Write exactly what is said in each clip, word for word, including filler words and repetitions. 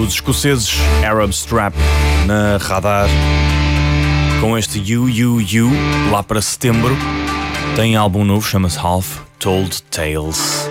Os escoceses Arab Strap na Radar, com este You, You, You, lá para setembro, tem álbum novo, chama-se Half Told Tales.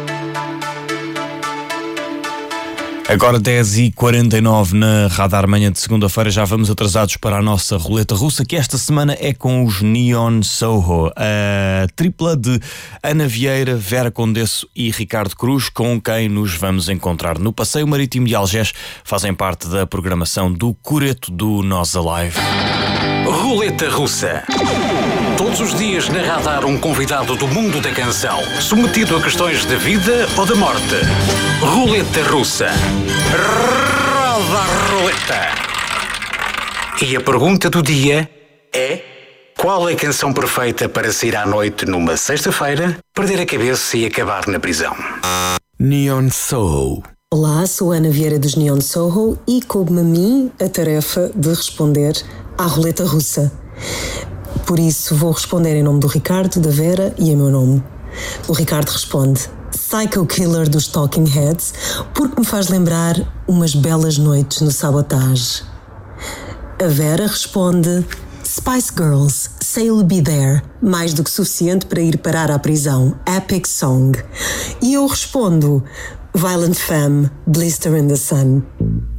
Agora dez e quarenta e nove na Radar, manhã de segunda-feira, já vamos atrasados para a nossa roleta russa, que esta semana é com os Neon Soho, a tripla de Ana Vieira, Vera Condesso e Ricardo Cruz, com quem nos vamos encontrar no Passeio Marítimo de Algés, fazem parte da programação do Coreto do Nós Alive. Roleta Russa. Todos os dias na Radar, um convidado do mundo da canção, submetido a questões de vida ou de morte. Roleta Russa. Roda a roleta. E a pergunta do dia é: qual é a canção perfeita para sair à noite numa sexta-feira, perder a cabeça e acabar na prisão? Neon Soho. Olá, sou a Ana Vieira dos Neon Soho e coube-me a mim a tarefa de responder à roleta russa. Por isso vou responder em nome do Ricardo, da Vera e em meu nome. O Ricardo responde Psycho Killer dos Talking Heads, porque me faz lembrar umas belas noites no Sabotage. A Vera responde Spice Girls, Say You'll Be There, mais do que suficiente para ir parar à prisão, Epic Song. E eu respondo Violent Femme, Blister in the Sun.